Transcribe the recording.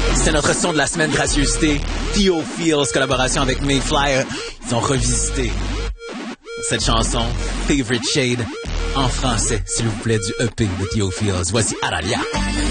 C'est notre son de la semaine gracieuseté. Theo Fields, collaboration avec Mayfly. Ils ont revisité cette chanson, Favorite Shade, en français, s'il vous plaît, du EP de Theo Fields. Voici Aralia.